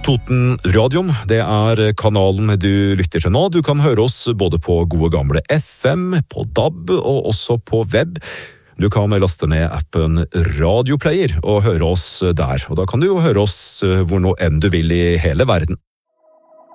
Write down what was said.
Toten Radion, det kanalen du lytter til nå. Du kan høre oss både på gode gamle FM, på DAB og også på web. Du kan laste ned appen Radioplayer og høre oss der. Og da kan du jo høre oss hvor nå enn du vil i hele verden.